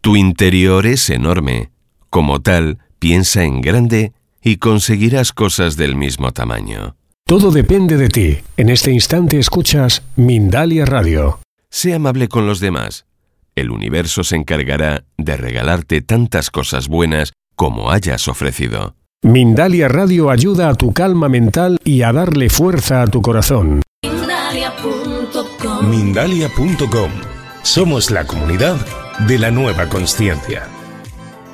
Tu interior es enorme. Como tal, piensa en grande y conseguirás cosas del mismo tamaño. Todo depende de ti. En este instante escuchas Mindalia Radio. Sé amable con los demás. El universo se encargará de regalarte tantas cosas buenas como hayas ofrecido. Mindalia Radio ayuda a tu calma mental y a darle fuerza a tu corazón. Mindalia.com. Somos la comunidad de la nueva consciencia.